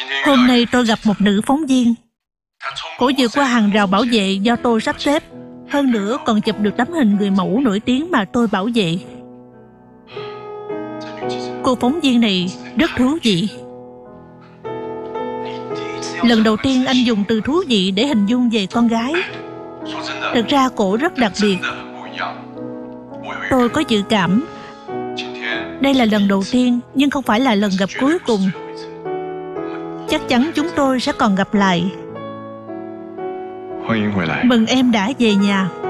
Hôm nay tôi gặp một nữ phóng viên. Cô vượt qua hàng rào bảo vệ do tôi sắp xếp. Hơn nữa còn chụp được tấm hình người mẫu nổi tiếng mà tôi bảo vệ. Cô phóng viên này rất thú vị. Lần đầu tiên anh dùng từ thú vị để hình dung về con gái. Thật ra cổ rất đặc biệt. Tôi có dự cảm đây là lần đầu tiên, nhưng không phải là lần gặp cuối cùng. Chắc chắn chúng tôi sẽ còn gặp lại. Mừng em đã về nhà.